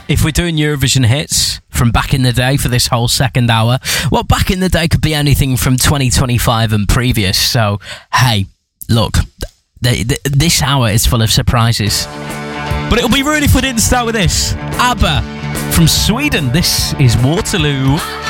if we're doing Eurovision hits from back in the day for this whole second hour, well, back in the day could be anything from 2025 and previous. So, hey, look, this hour is full of surprises. But it'll be rude if we didn't start with this. ABBA from Sweden. This is Waterloo.